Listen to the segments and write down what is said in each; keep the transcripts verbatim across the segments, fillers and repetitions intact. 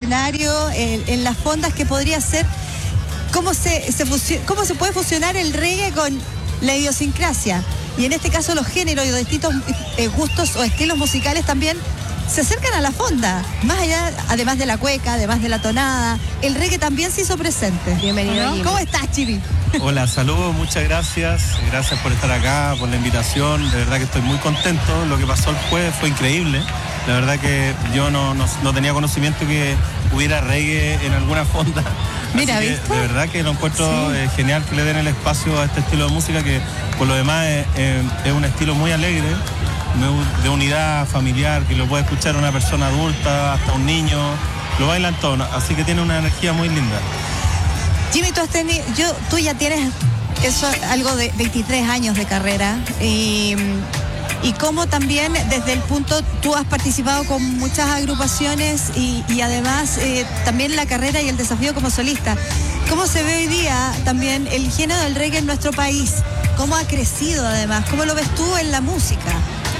escenario, en, en las fondas, que podría ser cómo se, se fusio- cómo se puede fusionar el reggae con la idiosincrasia. Y en este caso los géneros y los distintos eh, gustos o estilos musicales también se acercan a la fonda. Más allá, además de la cueca, además de la tonada, el reggae también se hizo presente. Bienvenido, ¿No? ¿Cómo estás, Chiri? Hola, saludos, muchas gracias. Gracias por estar acá, por la invitación. De verdad que estoy muy contento. Lo que pasó el jueves fue increíble. La verdad que yo no, no, no tenía conocimiento que hubiera reggae en alguna fonda. Mira, Así que, ¿viste? de verdad que lo encuentro Sí. eh, genial que le den el espacio a este estilo de música, que por lo demás es, eh, es un estilo muy alegre, muy de unidad familiar, que lo puede escuchar una persona adulta, hasta un niño, lo bailan todos, así que tiene una energía muy linda. Jimmy, tú has tenido, yo, tú ya tienes eso, algo de veintitrés años de carrera, y, y cómo también desde el punto, tú has participado con muchas agrupaciones y, y además eh, también la carrera y el desafío como solista. ¿Cómo se ve hoy día también el género del reggae en nuestro país? ¿Cómo ha crecido además? ¿Cómo lo ves tú en la música?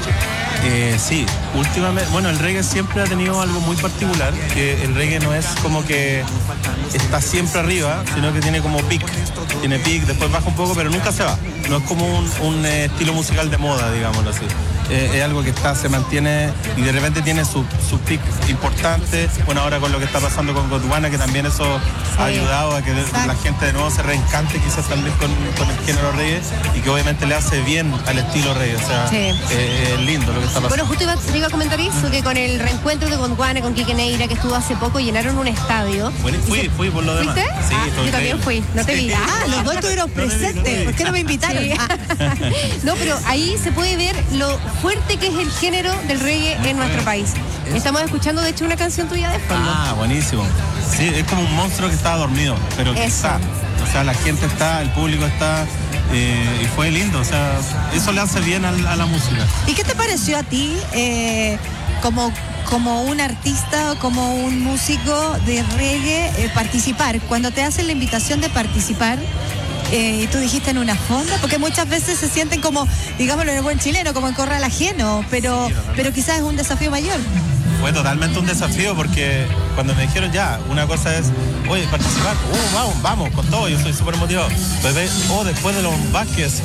Eh, sí, últimamente, bueno, el reggae siempre ha tenido algo muy particular, que el reggae no es como que está siempre arriba, sino que tiene como pic, tiene pic, después baja un poco, pero nunca se va. No es como un, un eh, estilo musical de moda, digámoslo así. Eh, es algo que está, se mantiene y de repente tiene su, su pic importante. Bueno, ahora con lo que está pasando con Gondwana, que también eso sí. ha ayudado a que de, la gente de nuevo se reencante quizás también con, con el género reggae, y que obviamente le hace bien al estilo reggae. O sea, sí. eh, es lindo lo que está pasando. Bueno, justo iba, te iba a comentar eso, que con el reencuentro de Gondwana, con Quique Neira, que estuvo hace poco, llenaron un estadio. Bueno, fui, fui por lo demás. ¿Fuiste? Sí, ah, estoy yo también fui, no te sí. vi. Ah, los dos estuvieron presentes. ¿Por qué no me invitaron? Sí. Ah. No, pero ahí se puede ver lo fuerte que es el género del reggae en nuestro país. Estamos escuchando, de hecho, una canción tuya de fondo. Ah, buenísimo. Sí, es como un monstruo que estaba dormido, pero que Eso. está. O sea, la gente está, el público está, eh, y fue lindo. O sea, eso le hace bien a, a la música. ¿Y qué te pareció a ti eh, como, como un artista o como un músico de reggae eh, participar? Cuando te hacen la invitación de participar, eh, y tú dijiste en una fonda, porque muchas veces se sienten como, digámoslo en el buen chileno, como en corral ajeno, pero, pero quizás es un desafío mayor. Fue totalmente un desafío, porque cuando me dijeron ya, una cosa es, oye, participar, uh, vamos, vamos, con todo, yo soy súper motivado. Bebé, oh, después de los Vázquez,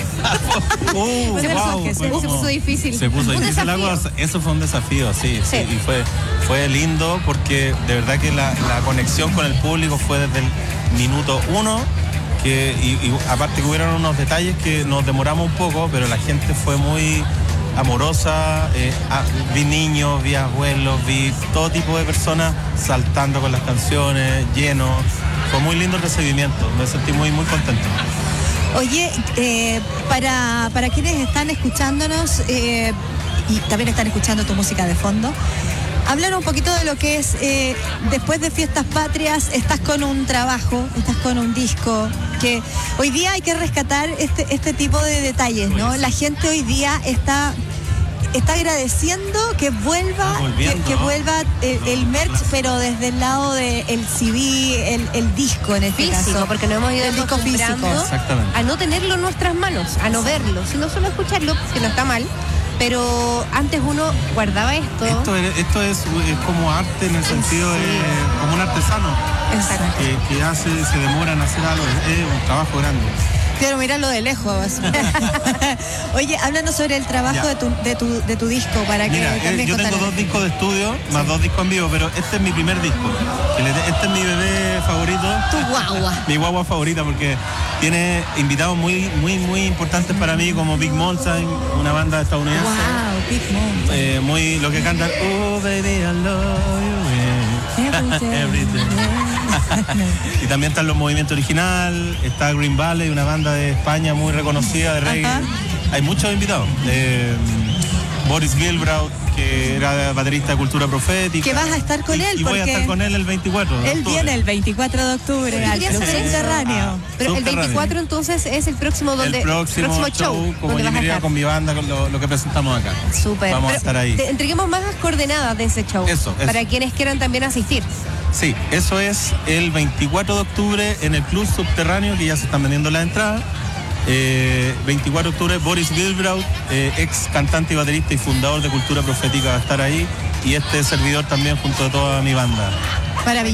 uh, Se wow, puso- se- se puso difícil. Se puso Un difícil la desafío. cosa. Eso fue un desafío, sí, sí, Sí. y fue, fue lindo, porque de verdad que la, la conexión con el público fue desde el minuto uno. Que, y, y aparte que hubieron unos detalles que nos demoramos un poco, pero la gente fue muy amorosa. Eh, ah, vi niños, vi abuelos, vi todo tipo de personas saltando con las canciones, llenos. Fue muy lindo el recibimiento, me sentí muy, muy contento. Oye, eh, para, para quienes están escuchándonos eh, y también están escuchando tu música de fondo, háblanos un poquito de lo que es, eh, después de Fiestas Patrias, estás con un trabajo, estás con un disco, que hoy día hay que rescatar este, este tipo de detalles, ¿no? La gente hoy día está... está agradeciendo que vuelva, Está volviendo, que, que ¿no? vuelva el, el merch, pero desde el lado del C D, el, el disco en este Físico, caso. porque nos hemos ido El disco acostumbrando físico. Exactamente. a no tenerlo en nuestras manos, a no verlo, sino solo escucharlo, que no está mal, pero antes uno guardaba esto. Esto es, esto es, es como arte, en el sentido de como un artesano Exacto. que, que hace, se demora en hacer algo. Es un trabajo grande. Quiero mirarlo de lejos. Oye, háblanos sobre el trabajo Ya. de tu, de, tu, de tu disco para Mira, que eh, también yo tengo contaran. dos discos de estudio, más dos discos en vivo, pero este es mi primer disco. El- Este es mi bebé favorito. Tu guagua. Mi guagua favorita, porque tiene invitados muy, muy, muy importantes para mí, como Big Mountain, una banda estadounidense. Wow, Big Mountain. Eh, muy lo que cantan, oh baby, I love you. Every Every day. Y también están los Movimientos Original, está Green Valley, una banda de España muy reconocida de reggae. Ajá. Hay muchos invitados. Eh, Boris Gilbrau, que era baterista de Cultura Profética. Que vas a estar con Y- él, Y voy a porque estar con él el veinticuatro de Él octubre. viene el veinticuatro de octubre al quería Club saber eso. Subterráneo. Ah, Pero el Subterráneo. veinticuatro entonces es el próximo donde El próximo, show, como donde yo vas a quería estar. con mi banda, con lo, lo que presentamos acá. Súper. Vamos Pero a estar ahí. te entreguemos más las coordenadas de ese show. Eso, eso. Para quienes quieran también asistir. Sí, eso es el veinticuatro de octubre en el Club Subterráneo, que ya se están vendiendo las entradas. Eh, veinticuatro de octubre, Boris Gilbrau, eh, ex cantante y baterista y fundador de Cultura Profética, va a estar ahí. Y este servidor también junto a toda mi banda. Maravilloso.